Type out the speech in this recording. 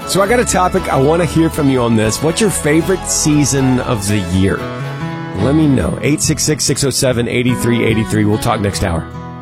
So I got a topic. I want to hear from you on this. What's your favorite season of the year? Let me know. 866-607-8383. We'll talk next hour.